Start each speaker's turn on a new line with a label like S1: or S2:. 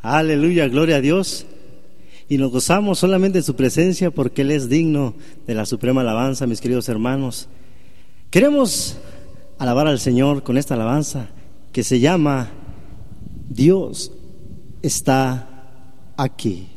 S1: Aleluya, gloria a Dios. Y nos gozamos solamente de su presencia porque Él es digno de la suprema alabanza, mis queridos hermanos. Queremos alabar al Señor con esta alabanza que se llama Dios está aquí.